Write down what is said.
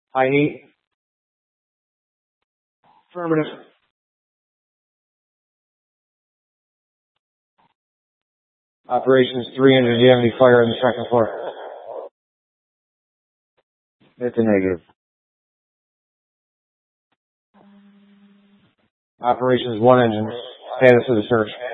High heat. Affirmative. Operations 300. Do you have any fire on the second floor? It's a negative. Operations 1 engine. Status of the search.